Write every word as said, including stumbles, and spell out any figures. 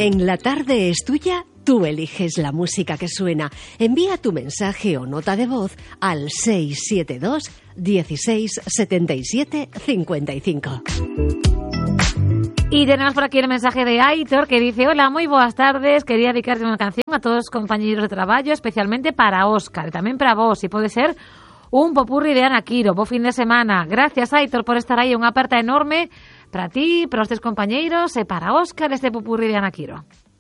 En La Tarde es Tuya, tú eliges la música que suena. Envía tu mensaje o nota de voz al seis siete dos, dieciséis, setenta y siete, cincuenta y cinco. Y tenemos por aquí el mensaje de Aitor que dice: hola, muy buenas tardes, quería dedicarte una canción a todos los compañeros de trabajo, especialmente para Óscar y también para vos, si puede ser un popurri de Ana Quiro, buen fin de semana. Gracias, Aitor, por estar ahí, una aperta enorme para ti, para los tres compañeros y para Óscar este popurri de Ana Quiro.